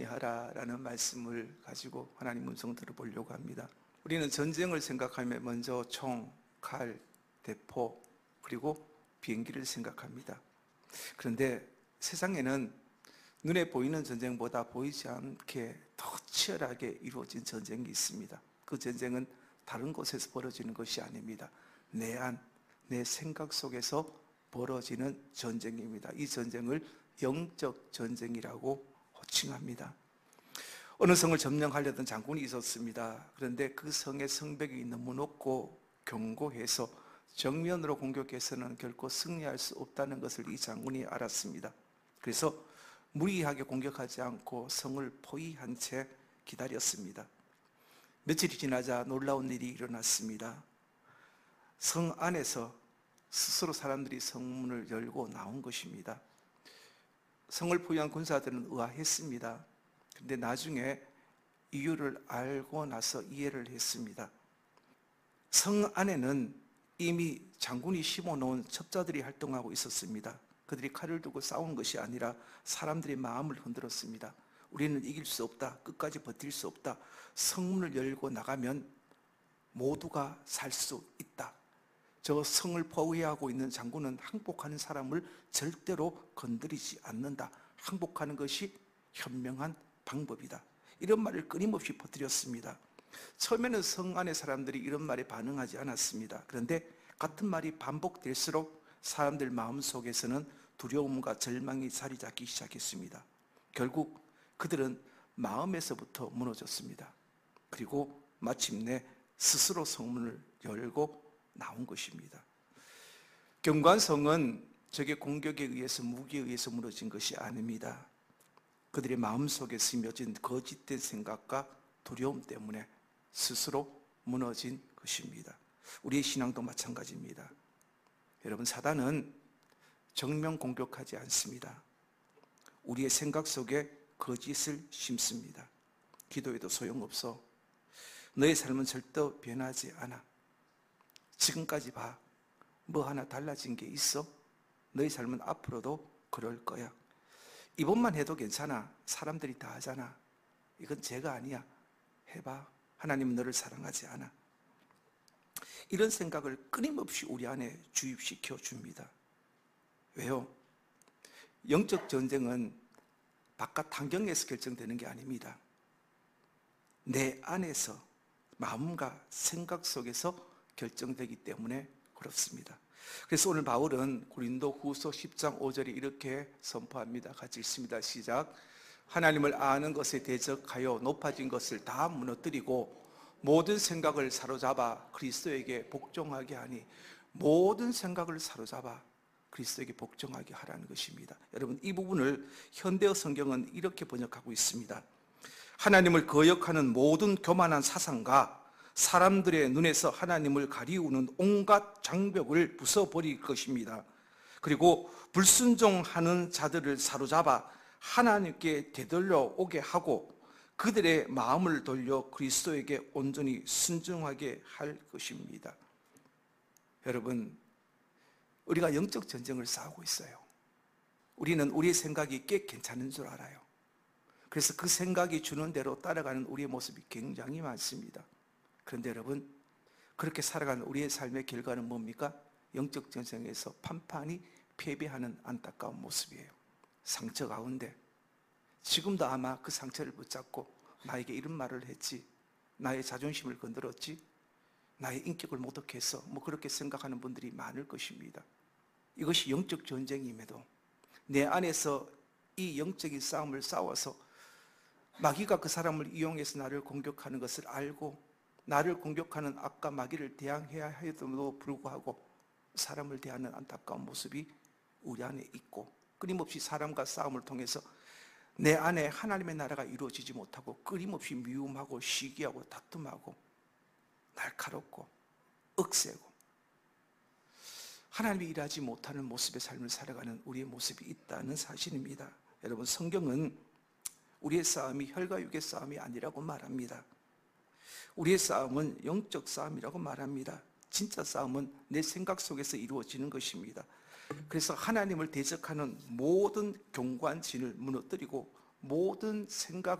준비하라라는 말씀을 가지고 하나님 음성 들어보려고 합니다. 우리는 전쟁을 생각하면 먼저 총, 칼, 대포, 그리고 비행기를 생각합니다. 그런데 세상에는 눈에 보이는 전쟁보다 보이지 않게 더 치열하게 이루어진 전쟁이 있습니다. 그 전쟁은 다른 곳에서 벌어지는 것이 아닙니다. 내 안, 내 생각 속에서 벌어지는 전쟁입니다. 이 전쟁을 영적 전쟁이라고 호칭합니다. 어느 성을 점령하려던 장군이 있었습니다. 그런데 그 성의 성벽이 너무 높고 견고해서 정면으로 공격해서는 결코 승리할 수 없다는 것을 이 장군이 알았습니다. 그래서 무리하게 공격하지 않고 성을 포위한 채 기다렸습니다. 며칠이 지나자 놀라운 일이 일어났습니다. 성 안에서 스스로 사람들이 성문을 열고 나온 것입니다. 성을 포위한 군사들은 의아했습니다. 그런데 나중에 이유를 알고 나서 이해를 했습니다. 성 안에는 이미 장군이 심어놓은 첩자들이 활동하고 있었습니다. 그들이 칼을 두고 싸운 것이 아니라 사람들의 마음을 흔들었습니다. 우리는 이길 수 없다. 끝까지 버틸 수 없다. 성문을 열고 나가면 모두가 살 수 있다. 저 성을 포위하고 있는 장군은 항복하는 사람을 절대로 건드리지 않는다. 항복하는 것이 현명한 방법이다. 이런 말을 끊임없이 퍼뜨렸습니다. 처음에는 성 안의 사람들이 이런 말에 반응하지 않았습니다. 그런데 같은 말이 반복될수록 사람들 마음속에서는 두려움과 절망이 자리 잡기 시작했습니다. 결국 그들은 마음에서부터 무너졌습니다. 그리고 마침내 스스로 성문을 열고 나온 것입니다. 경관성은 적의 공격에 의해서, 무기에 의해서 무너진 것이 아닙니다. 그들의 마음속에 스며진 거짓된 생각과 두려움 때문에 스스로 무너진 것입니다. 우리의 신앙도 마찬가지입니다. 여러분, 사단은 정면 공격하지 않습니다. 우리의 생각 속에 거짓을 심습니다. 기도해도 소용없어. 너의 삶은 절대 변하지 않아. 지금까지 봐. 뭐 하나 달라진 게 있어? 너의 삶은 앞으로도 그럴 거야. 이번만 해도 괜찮아. 사람들이 다 하잖아. 이건 죄가 아니야. 해봐. 하나님은 너를 사랑하지 않아. 이런 생각을 끊임없이 우리 안에 주입시켜 줍니다. 왜요? 영적 전쟁은 바깥 환경에서 결정되는 게 아닙니다. 내 안에서, 마음과 생각 속에서 결정되기 때문에 그렇습니다. 그래서 오늘 바울은 고린도후서 10장 5절에 이렇게 선포합니다. 같이 읽습니다. 시작. 하나님을 아는 것에 대적하여 높아진 것을 다 무너뜨리고 모든 생각을 사로잡아 그리스도에게 복종하게 하니, 모든 생각을 사로잡아 그리스도에게 복종하게 하라는 것입니다. 여러분, 이 부분을 현대어 성경은 이렇게 번역하고 있습니다. 하나님을 거역하는 모든 교만한 사상과 사람들의 눈에서 하나님을 가리우는 온갖 장벽을 부숴버릴 것입니다. 그리고 불순종하는 자들을 사로잡아 하나님께 되돌려오게 하고 그들의 마음을 돌려 그리스도에게 온전히 순종하게 할 것입니다. 여러분, 우리가 영적 전쟁을 싸우고 있어요. 우리는 우리의 생각이 꽤 괜찮은 줄 알아요. 그래서 그 생각이 주는 대로 따라가는 우리의 모습이 굉장히 많습니다. 그런데 여러분, 그렇게 살아가는 우리의 삶의 결과는 뭡니까? 영적 전쟁에서 판판이 패배하는 안타까운 모습이에요. 상처 가운데 지금도 아마 그 상처를 붙잡고 나에게 이런 말을 했지, 나의 자존심을 건드렸지, 나의 인격을 모독해서 그렇게 생각하는 분들이 많을 것입니다. 이것이 영적 전쟁임에도 내 안에서 이 영적인 싸움을 싸워서 마귀가 그 사람을 이용해서 나를 공격하는 것을 알고 나를 공격하는 악과 마귀를 대항해야 해도 불구하고 사람을 대하는 안타까운 모습이 우리 안에 있고, 끊임없이 사람과 싸움을 통해서 내 안에 하나님의 나라가 이루어지지 못하고 끊임없이 미움하고 시기하고 다툼하고 날카롭고 억세고 하나님이 일하지 못하는 모습의 삶을 살아가는 우리의 모습이 있다는 사실입니다. 여러분, 성경은 우리의 싸움이 혈과 육의 싸움이 아니라고 말합니다. 우리의 싸움은 영적 싸움이라고 말합니다. 진짜 싸움은 내 생각 속에서 이루어지는 것입니다. 그래서 하나님을 대적하는 모든 경관진을 무너뜨리고 모든 생각